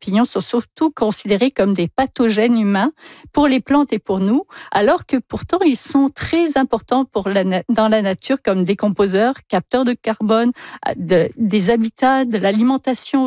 champignons sont surtout considérés comme des pathogènes humains pour les plantes et pour nous, alors que pourtant ils sont très importants dans la nature comme décomposeurs, capteurs de carbone, des habitats, de l'alimentation